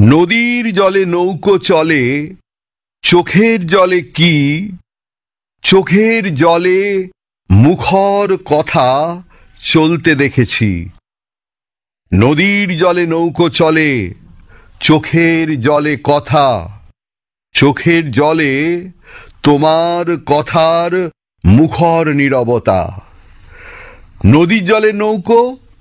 নদীর জলে নৌকো চলে, চোখের জলে কি? চোখের জলে মুখর কথা চলতে দেখেছি। নদীর জলে নৌকো চলে, চোখের জলে কথা, চোখের জলে তোমার কথার মুখর নীরবতা। নদীর জলে নৌকো,